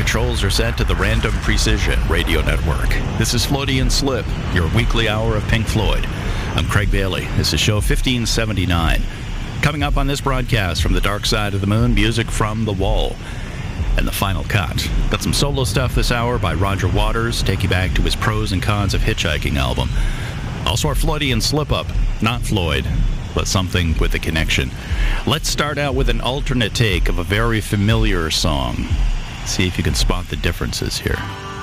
controls are set to the Random Precision Radio Network. This is Floydian Slip, your weekly hour of Pink Floyd. I'm Craig Bailey. This is show 1579. Coming up on this broadcast from the Dark Side of the Moon, music from The Wall and The Final Cut. Got some solo stuff this hour by Roger Waters, take you back to his Pros and Cons of Hitchhiking album. Also our Floydian Slip-Up, not Floyd, but something with a connection. Let's start out with an alternate take of a very familiar song. See if you can spot the differences here.